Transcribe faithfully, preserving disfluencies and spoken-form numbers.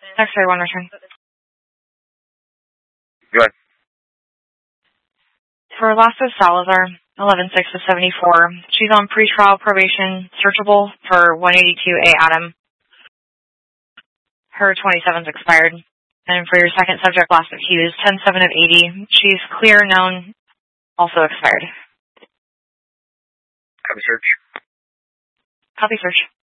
X-ray one return. Go ahead. For Lasso Salazar, eleven six of seventy-four, she's on pretrial probation, searchable for one eighty-two A Adam. Her twenty-seven's expired. And for your second subject, last accused, ten seven of eighty, she's clear, known, also expired. Copy search. Copy search.